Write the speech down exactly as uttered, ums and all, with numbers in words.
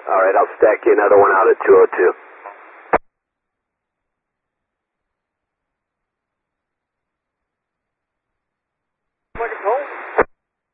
All right, I'll stack you another one out at two oh two.